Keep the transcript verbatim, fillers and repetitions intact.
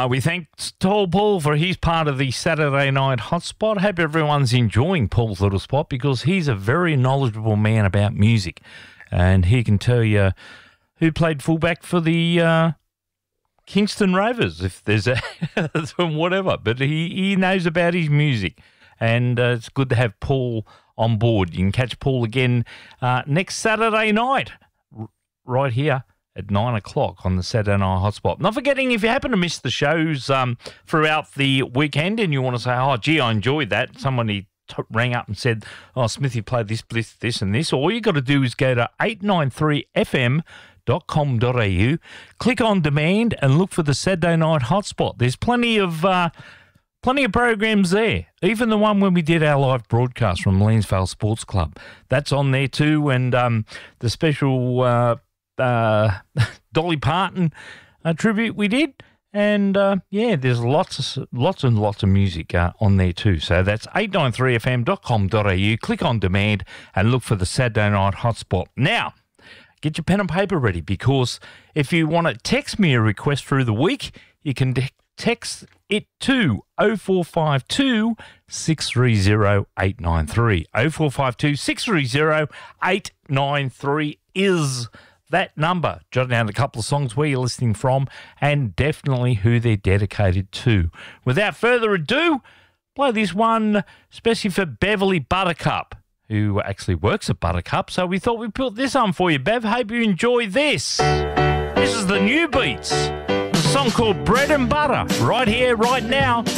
Uh, we thank Tall Paul for his part of the Saturday Night Hotspot. Hope everyone's enjoying Paul's little spot because he's a very knowledgeable man about music. And he can tell you who played fullback for the uh, Kingston Rovers, if there's a whatever. But he, he knows about his music. And uh, it's good to have Paul on board. You can catch Paul again uh, next Saturday night r- right here at nine o'clock on the Saturday Night Hotspot. Not forgetting, if you happen to miss the shows um, throughout the weekend and you want to say, oh, gee, I enjoyed that, somebody t- rang up and said, oh, Smithy played this, this, this and this, all you got to do is go to eight nine three f m dot com dot a u, click on demand and look for the Saturday Night Hotspot. There's plenty of... Uh, Plenty of programs there. Even the one when we did our live broadcast from Lansvale Sports Club. That's on there too. And um, the special uh, uh, Dolly Parton uh, tribute we did. And, uh, yeah, there's lots of, lots and lots of music uh, on there too. So that's eight nine three f m dot com dot a u. Click on demand and look for the Saturday Night Hotspot. Now, get your pen and paper ready because if you want to text me a request through the week, you can de- text it to oh four five two, six three zero, eight nine three. oh four five two, six three zero, eight nine three is that number. Jot down a couple of songs where you're listening from and definitely who they're dedicated to. Without further ado, play this one, especially for Beverly Buttercup, who actually works at Buttercup. So we thought we'd put this on for you, Bev. Hope you enjoy this. This is the New Beats. A song called Bread and Butter, right here, right now.